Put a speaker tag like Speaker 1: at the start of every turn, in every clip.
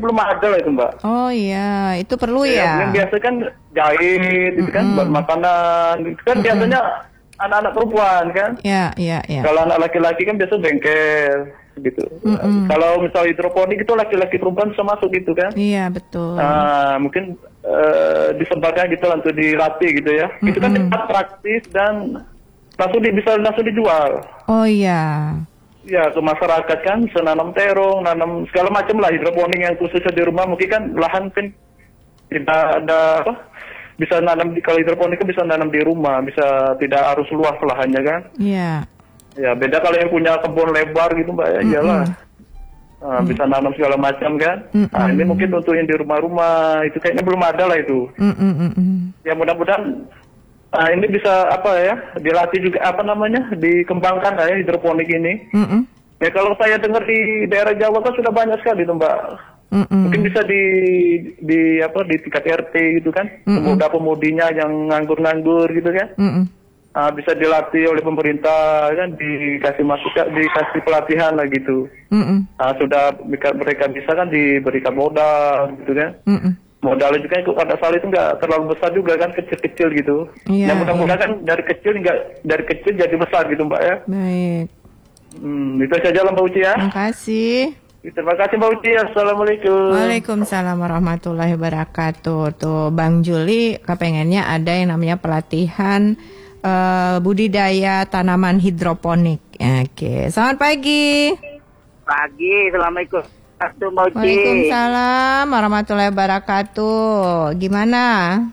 Speaker 1: belum ada lah itu Mbak.
Speaker 2: Oh iya, itu perlu
Speaker 1: Yang
Speaker 2: ya.
Speaker 1: biasa kan jahit, itu kan buat makanan, itu kan biasanya anak-anak perempuan kan.
Speaker 2: Iya.
Speaker 1: Kalau anak laki-laki kan biasa bengkel gitu. Kalau misal hidroponik itu laki-laki perempuan bisa masuk gitu kan.
Speaker 2: Iya, betul.
Speaker 1: Mungkin disebarkan gitu lah untuk dilatih gitu ya. Itu kan cepat, praktis dan bisa langsung dijual.
Speaker 2: Oh iya.
Speaker 1: Ya, ke masyarakat kan bisa nanam terong, nanam segala macam lah hidroponik yang khususnya di rumah. Mungkin kan lahan kan tidak ada apa, bisa nanam kalau hidroponik kan bisa nanam di rumah, bisa tidak harus luas lahannya kan.
Speaker 2: Iya.
Speaker 1: Ya, beda kalau yang punya kebun lebar gitu Mbak ya, iyalah. Bisa nanam segala macam kan. Ini mungkin untuk yang di rumah-rumah itu kayaknya belum ada lah itu. Ya mudah-mudahan ini bisa apa ya, dilatih juga apa namanya, dikembangkan lah ya hidroponik ini. Ya kalau saya dengar di daerah Jawa kan sudah banyak sekali tuh Mbak. Mungkin bisa di tingkat RT gitu kan, pemuda-pemudinya yang nganggur-nganggur gitu kan. Bisa dilatih oleh pemerintah kan, dikasih pelatihan lah gitu. Sudah mereka bisa kan diberikan modal gitu kan. Modalnya juga kalau ada salah itu nggak terlalu besar juga kan, kecil-kecil gitu.
Speaker 2: Iya,
Speaker 1: mudah-mudahan kan dari kecil jadi besar gitu Mbak ya.
Speaker 2: Baik.
Speaker 1: Itu saja lah Mbak Uci ya.
Speaker 2: Terima kasih.
Speaker 1: Terima kasih Mbak Uci. Assalamualaikum.
Speaker 2: Waalaikumsalam warahmatullahi wabarakatuh. Tuh Bang Juli kepengennya ada yang namanya pelatihan budidaya tanaman hidroponik. Oke. Selamat pagi.
Speaker 3: Assalamualaikum.
Speaker 2: Waalaikumsalam warahmatullahi wabarakatuh. Gimana?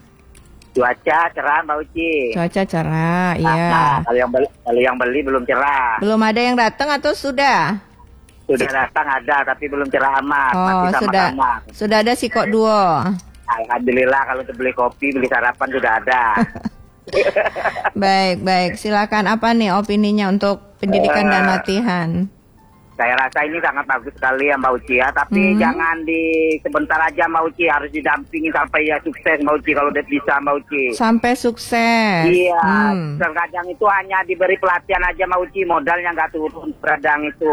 Speaker 3: Cuaca cerah Mbak Uci.
Speaker 2: Cuaca cerah, iya.
Speaker 3: Kalau yang beli belum cerah.
Speaker 2: Belum ada yang datang atau sudah?
Speaker 3: Sudah datang ada, tapi belum cerah amat. Masih sama-sama.
Speaker 2: Sudah ada sikok duo.
Speaker 3: Alhamdulillah, kalau untuk beli kopi, beli sarapan sudah ada.
Speaker 2: Baik. Silakan, apa nih opininya untuk pendidikan dan latihan?
Speaker 3: Saya rasa ini sangat bagus sekali ya Mbak Uci ya, tapi jangan sebentar aja Mbak Uci, harus didampingi sampai ya sukses Mbak Uci kalau udah bisa Mbak Uci.
Speaker 2: Sampai sukses.
Speaker 3: Iya, terkadang itu hanya diberi pelatihan aja Mbak Uci, modalnya nggak turun kadang itu.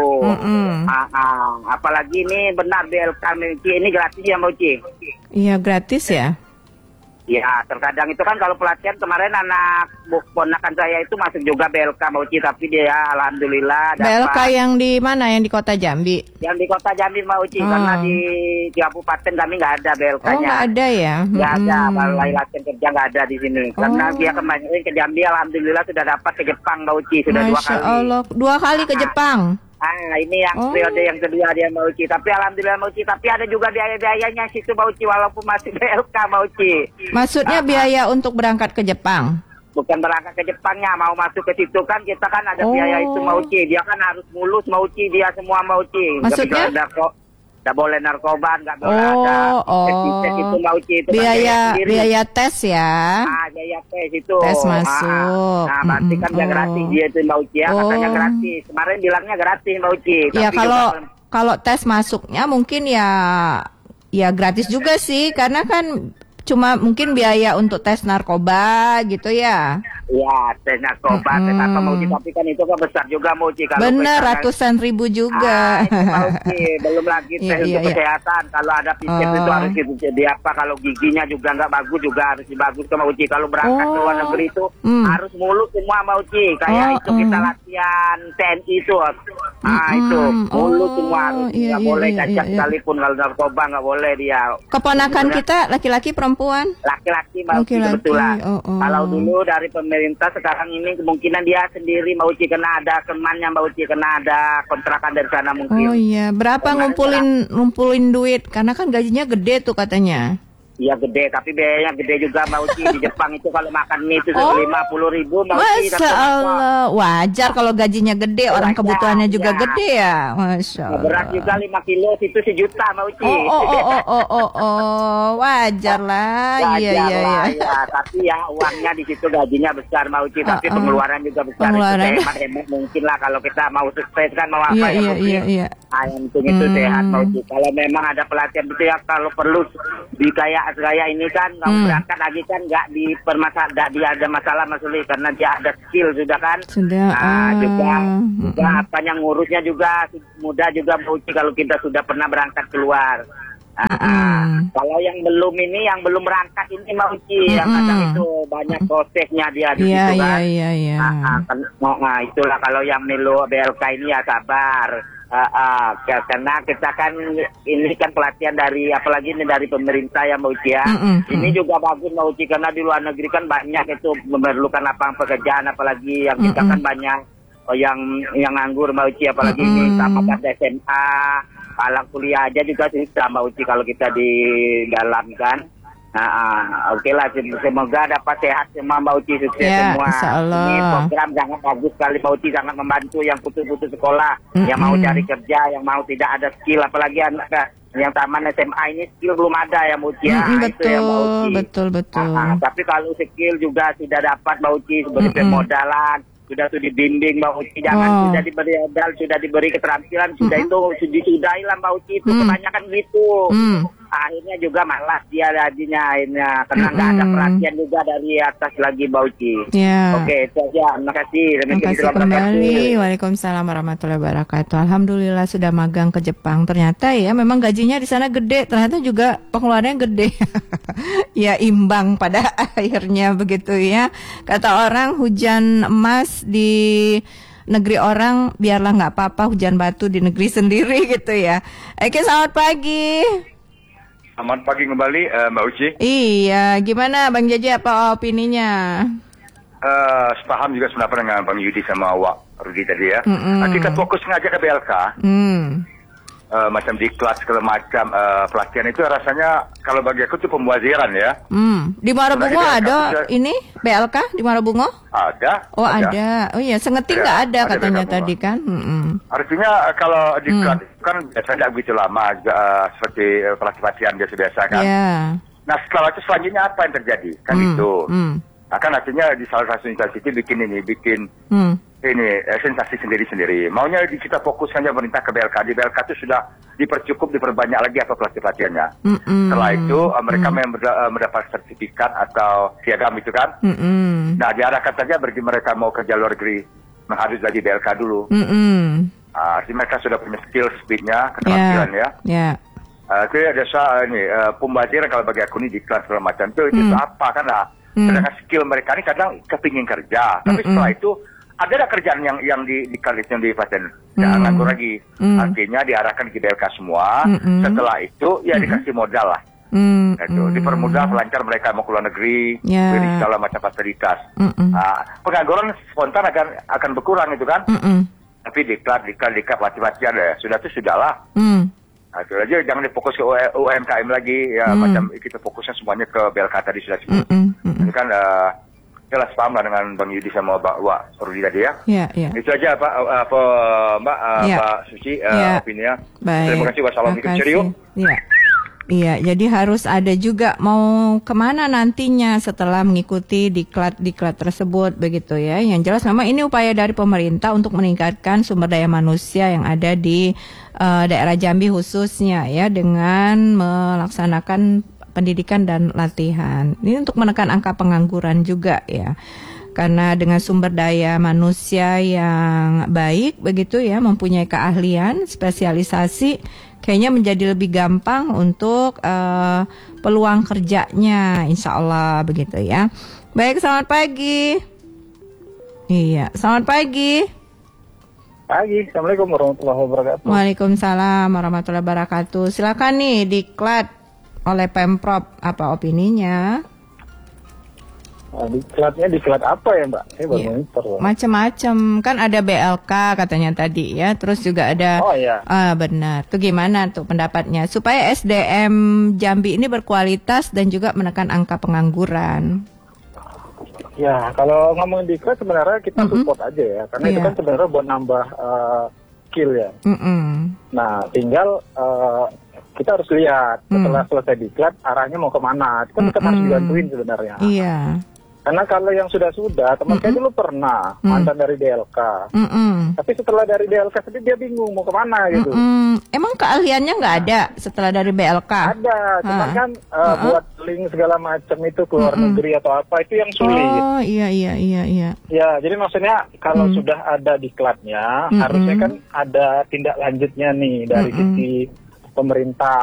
Speaker 3: Apalagi ini benar BLK Mbak Uci, ini gratis ya Mbak Uci?
Speaker 2: Iya gratis ya.
Speaker 3: Ya, terkadang itu kan kalau pelatihan kemarin anak ponakan saya itu masuk juga BLK Mbak Uci, tapi dia alhamdulillah dapat.
Speaker 2: BLK yang di mana? Yang di Kota Jambi?
Speaker 3: Yang di Kota Jambi Mbak Uci, karena di kabupaten kami nggak ada BLK-nya.
Speaker 2: Oh, nggak ada ya?
Speaker 3: Nggak ada, balai latihan kerja nggak ada di sini. Karena dia kemarin ke Jambi, alhamdulillah sudah dapat ke Jepang Mbak Uci, sudah
Speaker 2: Masya
Speaker 3: 2 kali.
Speaker 2: Allah, 2 kali ke Jepang?
Speaker 3: Ini yang periode yang kedua dia Mbak Uci. Tapi alhamdulillah Mbak Uci, tapi ada juga biaya-biayanya situ Mbak Uci, walaupun masih BLK Mbak Uci.
Speaker 2: Maksudnya biaya untuk berangkat ke Jepang?
Speaker 3: Bukan berangkat ke Jepangnya, mau masuk ke situ kan kita kan ada biaya itu Mbak Uci. Dia kan harus mulus Mbak Uci, dia semua Mbak Uci.
Speaker 2: Maksudnya?
Speaker 3: Nggak boleh narkoba, nggak boleh ada tes itu Mbak Uci. Itu
Speaker 2: biaya tes ya?
Speaker 3: Biaya tes itu.
Speaker 2: Tes masuk.
Speaker 3: Berarti kan dia gratis dia itu Mbak Uci ya, katanya gratis. Kemarin bilangnya gratis Mbak Uci.
Speaker 2: Ya kalau tes masuknya mungkin ya gratis juga sih, karena kan cuma mungkin biaya untuk tes narkoba gitu ya.
Speaker 3: Iya, tes narkoba, tes apa Mbak Uci, tapi kan itu kan besar juga Mbak Uci.
Speaker 2: Bener, ratusan ribu juga.
Speaker 3: Itu Mbak Uci, belum lagi tes untuk kesehatan. Kalau ada pisep itu harus di apa, kalau giginya juga nggak bagus juga harus dibagus ke Mbak Uci. Kalau berangkat ke luar negeri itu harus mulus semua Mbak Uci. Kayak itu kita latihan TNI itu. Itu mulus semua harus. Nggak boleh cacat sekalipun, kalau narkoba nggak boleh dia.
Speaker 2: Keponakan kita laki-laki perempuan?
Speaker 3: Laki-laki Mbak Uci, kebetulan. Kalau dulu dari pemerintah, sekarang ini kemungkinan dia sendiri Mbak Uci, kena ada temannya Mbak Uci, kena ada kontrakan dari sana mungkin.
Speaker 2: Oh iya, berapa ngumpulin duit? Karena kan gajinya gede tuh katanya.
Speaker 3: Iya gede, tapi biayanya gede juga Mbak Uci. Di Jepang itu kalau makan mie itu 50.000 Mbak Uci.
Speaker 2: Masya Allah, wajar kalau gajinya gede, orang kebutuhannya juga gede ya. Masya Allah.
Speaker 3: Beras juga 5 kilo itu 1 juta Mbak Uci.
Speaker 2: Wajar lah. Iya.
Speaker 3: Tapi ya uangnya di situ, gajinya besar Mbak Uci, tapi pengeluaran juga besar. Itu hemat mungkin lah kalau kita mau sukses kan, mau apa ya Mbak Uci.
Speaker 2: Iya.
Speaker 3: Itu sehat Mbak Uci. Kalau memang ada pelatihan itu ya, kalau perlu di kayak ini kan kamu berangkat lagi kan nggak ada masalah Mas Uli, karena dia ada skill sudah kan.
Speaker 2: Sudah.
Speaker 3: Juga apanya ngurusnya juga mudah juga Mbak Uci kalau kita sudah pernah berangkat keluar. Kalau yang belum berangkat ini Mbak Uci, yang kadang itu banyak prosesnya dia di situ kan.
Speaker 2: Iya.
Speaker 3: Nah, itulah kalau yang milu BLK ini ya sabar. Karena kita kan ini kan pelatihan dari apalagi ini dari pemerintah ya Mbak Uci ya. Ini juga bagus Mbak Uci karena di luar negeri kan banyak itu memerlukan lapangan pekerjaan, apalagi yang kita kan banyak yang nganggur Mbak Uci, apalagi ini tamat SMA, palang kuliah aja juga susah Mbak Uci kalau kita di dalam kan. Oke lah, semoga dapat sehat semua Mbak Uci, sukses semua. Ini program sangat bagus sekali Mbak Uci, sangat membantu yang putus-putus sekolah, yang mau cari kerja, yang mau tidak ada skill, apalagi anak yang taman SMA ini skill belum ada ya Mbak Uci. Itu ya Mbak Uci.
Speaker 2: Betul.
Speaker 3: Tapi kalau skill juga sudah dapat Mbak Uci sebagai permodalan, sudah dibimbing Mbak Uci, jangan sudah diberi modal, sudah diberi keterampilan, sudah itu disudahi lah Mbak Uci, itu kebanyakan gitu. Akhirnya juga malas dia gajinya akhirnya karena nggak ada perhatian juga dari atas lagi Mbak Uci. Oke, itu aja. Terima kasih.
Speaker 2: Terima kasih kembali. Waalaikumsalam warahmatullahi wabarakatuh. Alhamdulillah sudah magang ke Jepang. Ternyata ya memang gajinya di sana gede. Ternyata juga pengeluarannya gede. Ya imbang pada akhirnya begitu ya. Kata orang hujan emas di negeri orang biarlah nggak apa-apa, hujan batu di negeri sendiri gitu ya. Oke, selamat pagi.
Speaker 4: Selamat pagi kembali Mbak Uci.
Speaker 2: Iya, gimana Bang Jaji, apa opininya?
Speaker 4: Sepaham juga sebenarnya dengan Bang Yudi sama Wak Rudi tadi ya. Kita fokus ngajak ke BLK. Macam di kelas segala macam pelatihan itu rasanya kalau bagi aku itu pembuaziran ya.
Speaker 2: Di Muarabungo ada ini BLK di Muarabungo?
Speaker 4: Ada.
Speaker 2: Oh ada. Oh iya, Sengeting nggak ada katanya tadi kan.
Speaker 4: Artinya kalau di kelas kan biasanya begitu lama juga seperti pelatihan biasa-biasa kan. Nah setelah itu selanjutnya apa yang terjadi kan itu. Nah, kan artinya di salah satu instansi itu bikin sensasi sendiri-sendiri. Maunya kita fokus hanya pemerintah ke BLK. Di BLK itu sudah diperbanyak lagi apa pelatihannya. Setelah itu mereka mendapat sertifikat atau piagam itu kan. Nah diarahkan saja bagi mereka mau kerja luar negeri harus lagi BLK dulu. Artinya mereka sudah punya skill, speednya, keterampilan ya. Itu ada pembaziran kalau bagi aku ini di kelas segala macam itu apa kan lah. Sedangkan skill mereka ini kadang kepingin kerja, tapi setelah itu ada kerjaan yang di pelatihan jangan nganggur lagi. Artinya diarahkan ke BLK semua. Setelah itu ya dikasih modal lah. Dipermudah pelancar mereka mau keluar negeri, beri segala macam fasilitas. Pengangguran spontan akan berkurang itu kan. Tapi diklat pelatihan ya sudahlah. Itu aja, jangan difokus ke UMKM lagi ya, macam kita fokusnya semuanya ke BLK tadi sudah sebut. Ini kan jelas paham lah dengan Bang Yudi sama Wak Rudi tadi ya. Itu aja Mbak Suci opininya. Terima kasih. Wassalamualaikum. Cheerio.
Speaker 2: Iya, jadi harus ada juga mau kemana nantinya setelah mengikuti diklat tersebut begitu ya. Yang jelas memang ini upaya dari pemerintah untuk meningkatkan sumber daya manusia yang ada di daerah Jambi khususnya ya, dengan melaksanakan pendidikan dan latihan. Ini untuk menekan angka pengangguran juga ya. Karena dengan sumber daya manusia yang baik begitu ya, mempunyai keahlian, spesialisasi, kayaknya menjadi lebih gampang untuk peluang kerjanya, insya Allah begitu ya. Baik, selamat pagi. Iya, selamat pagi.
Speaker 5: Assalamualaikum warahmatullahi wabarakatuh.
Speaker 2: Waalaikumsalam warahmatullahi wabarakatuh. Silakan nih, diklat oleh Pemprov, apa opininya?
Speaker 5: Diklat apa ya Mbak?
Speaker 2: Macam-macam kan, ada BLK katanya tadi ya, terus juga ada.
Speaker 5: Oh iya.
Speaker 2: Benar. Tuh gimana tuh pendapatnya supaya SDM Jambi ini berkualitas dan juga menekan angka pengangguran?
Speaker 5: Ya kalau ngomongin diklat sebenarnya kita support aja ya, karena itu kan sebenarnya buat nambah skill ya. Nah tinggal kita harus lihat setelah selesai diklat arahnya mau kemana. Itu kan kita harus dibantuin sebenarnya.
Speaker 2: Iya.
Speaker 5: Karena kalau yang sudah teman saya dulu pernah mantan dari DLK. Tapi setelah dari DLK sendiri dia bingung mau kemana gitu.
Speaker 2: Emang keahliannya nggak ada setelah dari BLK?
Speaker 5: Ada, cuman kan buat link segala macam itu ke luar negeri atau apa itu yang sulit.
Speaker 2: Oh iya.
Speaker 5: Ya, jadi maksudnya kalau sudah ada diklatnya, harusnya kan ada tindak lanjutnya nih dari sisi pemerintah.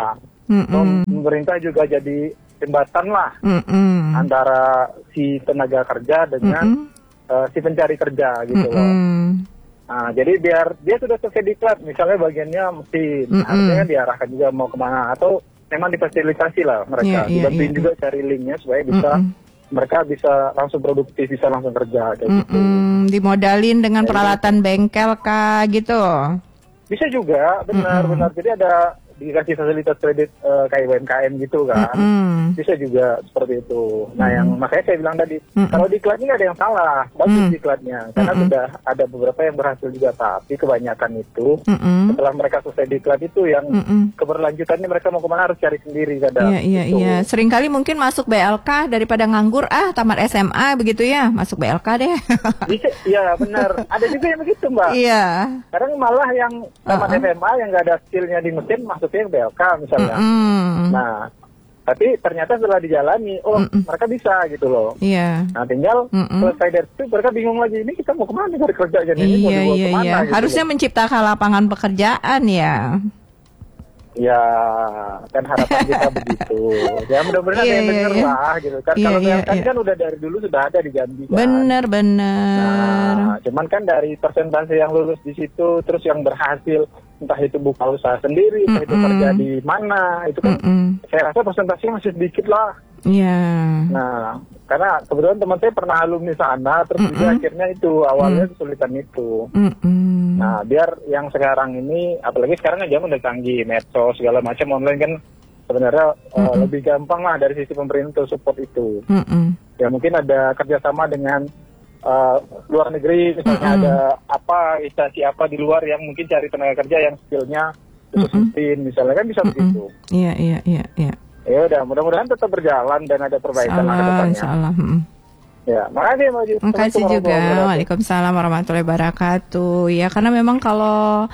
Speaker 5: Pemerintah juga jadi jembatan lah antara si tenaga kerja dengan si pencari kerja gitu loh. Nah, jadi biar dia sudah selesai diklat, misalnya bagiannya mesin, artinya diarahkan juga mau kemana, atau memang difasilitasi lah mereka, dibantuin juga cari linknya supaya bisa mereka bisa langsung produktif, bisa langsung kerja kayak gitu.
Speaker 2: Dimodalin dengan peralatan bengkel kah gitu?
Speaker 5: Bisa juga, benar. Jadi ada dikasih fasilitas kredit kayak UMKM gitu kan, bisa juga seperti itu. Nah, yang makanya saya bilang tadi, kalau diklatnya nggak ada yang salah, bagus diklatnya, karena sudah ada beberapa yang berhasil juga, tapi kebanyakan itu setelah mereka selesai diklat itu yang keberlanjutannya mereka mau kemana harus cari sendiri kadang.
Speaker 2: Iya. Seringkali mungkin masuk BLK daripada nganggur, tamat SMA begitu ya, masuk BLK deh.
Speaker 5: Bisa, iya benar. Ada juga yang begitu, Mbak.
Speaker 2: Iya.
Speaker 5: Kadang malah yang tamat SMA yang nggak ada skillnya di mesin masuknya BLK misalnya. Nah, tapi ternyata setelah dijalani, mereka bisa gitu loh.
Speaker 2: Iya.
Speaker 5: Nah, tinggal selesai dari itu mereka bingung lagi, ini kita mau kemana cari kerja aja ini mau dibawa kemana? Gitu
Speaker 2: harusnya loh. Menciptakan lapangan pekerjaan ya.
Speaker 5: Ya, kan harapan kita begitu. Ya mudah-mudahan yang denger lah gitu kan. Kalau kan udah dari dulu sudah ada di Jambi kan.
Speaker 2: Bener.
Speaker 5: Nah, cuman kan dari persentase yang lulus di situ, terus yang berhasil, entah itu buka usaha sendiri, entah itu kerja di mana, itu kan saya rasa persentasenya masih sedikit lah.
Speaker 2: Iya.
Speaker 5: Nah, karena kebetulan teman saya pernah alumni sana, terus juga akhirnya itu awalnya kesulitan itu. Nah, biar yang sekarang ini, apalagi sekarang kan zaman udah canggih, medsos segala macam online kan sebenarnya lebih gampang lah dari sisi pemerintah support itu. Ya mungkin ada kerjasama dengan luar negeri, misalnya ada apa instansi apa di luar yang mungkin cari tenaga kerja yang skillnya khusus misalnya kan bisa begitu.
Speaker 2: Iya.
Speaker 5: Ya udah, mudah-mudahan tetap berjalan dan ada perbaikan ke depannya.
Speaker 2: Insyaallah.
Speaker 5: Ya, makasih Mbak Ji.
Speaker 2: Makasih juga. Waalaikumsalam warahmatullahi wabarakatuh. Ya, karena memang kalau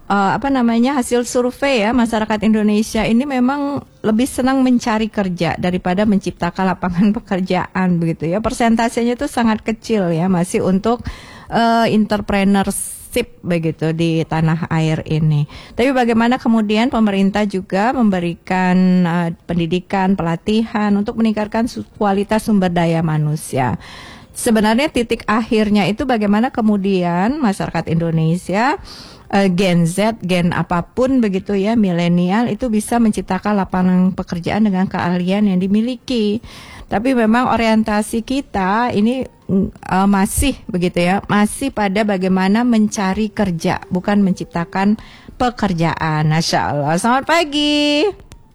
Speaker 2: hasil survei ya, masyarakat Indonesia ini memang lebih senang mencari kerja daripada menciptakan lapangan pekerjaan begitu ya. Persentasenya itu sangat kecil ya, masih untuk entrepreneurship begitu di tanah air ini. Tapi bagaimana kemudian pemerintah juga memberikan pendidikan, pelatihan untuk meningkatkan kualitas sumber daya manusia. Sebenarnya titik akhirnya itu bagaimana kemudian masyarakat Indonesia, Gen Z, gen apapun begitu ya, milenial itu bisa menciptakan lapangan pekerjaan dengan keahlian yang dimiliki. Tapi memang orientasi kita ini masih begitu ya, masih pada bagaimana mencari kerja, bukan menciptakan pekerjaan. Masya Allah. Selamat pagi.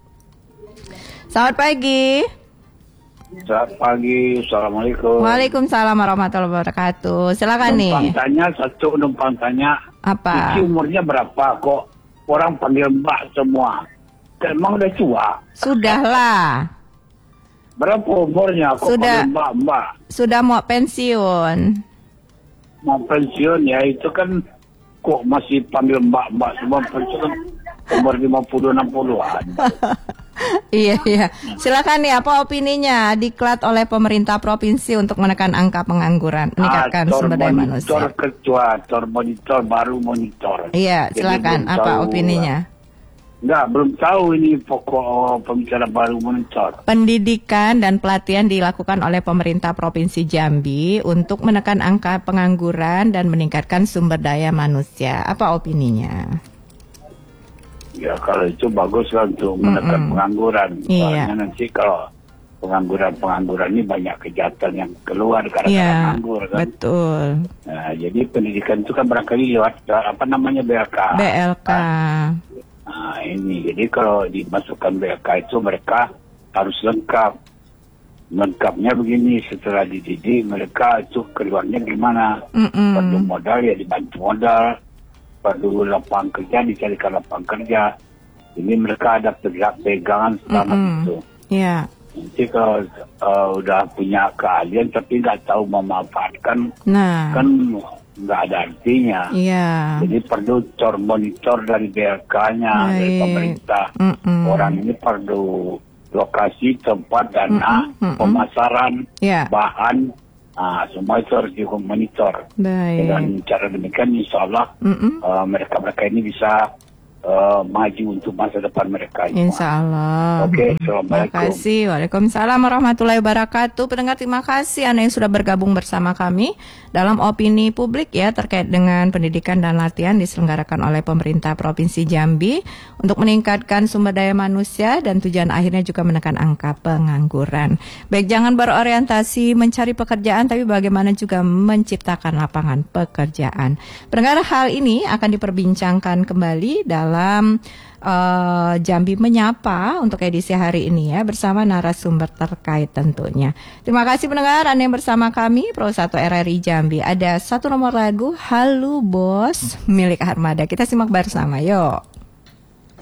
Speaker 2: Selamat pagi.
Speaker 6: Selamat pagi, Assalamualaikum.
Speaker 2: Waalaikumsalam warahmatullahi wabarakatuh. Silakan nih.
Speaker 6: Numpang tanya.
Speaker 2: Apa?
Speaker 6: Isi umurnya berapa kok orang panggil Mbak semua? Emang udah tua?
Speaker 2: Sudahlah.
Speaker 6: Berapa umurnya kok panggil Mbak? Sudah
Speaker 2: mau pensiun.
Speaker 6: Mau pensiun ya, itu kan kok masih panggil Mbak semua, pensiun umur 50-60-an.
Speaker 2: Iya. Silakan nih, apa opininya diklat oleh pemerintah provinsi untuk menekan angka pengangguran, meningkatkan sumber daya manusia?
Speaker 6: Monitor baru monitor.
Speaker 2: Iya, silakan. Apa opininya?
Speaker 6: Enggak, belum tahu ini pokok pembicaraan baru monitor.
Speaker 2: Pendidikan dan pelatihan dilakukan oleh pemerintah Provinsi Jambi untuk menekan angka pengangguran dan meningkatkan sumber daya manusia. Apa opininya?
Speaker 6: Ya, kalau itu bagus lah untuk menekan pengangguran.
Speaker 2: Iya.
Speaker 6: Soalnya nanti kalau pengangguran ini banyak kejahatan yang keluar karena nganggur kan.
Speaker 2: Betul.
Speaker 6: Nah, jadi pendidikan itu kan barangkali lewat BLK. Nah, ini jadi kalau dimasukkan BLK itu mereka harus lengkap. Lengkapnya begini, setelah dididik mereka itu keluarnya gimana? Perlu modal ya dibantu modal. Perlu lapangan kerja dicarikan lapangan kerja. Ini mereka ada pegangan selama itu.
Speaker 2: Iya.
Speaker 6: Nanti kalau udah punya keahlian tapi nggak tahu memanfaatkan, kan nggak ada artinya.
Speaker 2: Iya.
Speaker 6: Jadi perlu monitor dari BLK-nya, dari pemerintah. Orang ini perlu lokasi, tempat, dana, pemasaran, bahan. Nah, semua itu harus dimonitor.
Speaker 2: Dengan
Speaker 6: cara demikian, insya Allah mereka-mereka ini bisa maju untuk masa depan mereka.
Speaker 2: Insya Allah.
Speaker 6: Oke, Assalamualaikum.
Speaker 2: Terima kasih. Waalaikumsalam warahmatullahi wabarakatuh. Pendengar, terima kasih Anda yang sudah bergabung bersama kami dalam opini publik ya terkait dengan pendidikan dan latihan diselenggarakan oleh pemerintah Provinsi Jambi untuk meningkatkan sumber daya manusia dan tujuan akhirnya juga menekan angka pengangguran. Baik, jangan berorientasi mencari pekerjaan, tapi bagaimana juga menciptakan lapangan pekerjaan. Pendengar, hal ini akan diperbincangkan kembali dalam Jambi Menyapa untuk edisi hari ini ya, bersama narasumber terkait tentunya. Terima kasih pendengar Anda yang bersama kami Pro 1 RRI Jambi. Ada satu nomor lagu, Halu Bos, milik Armada. Kita simak bersama, yuk.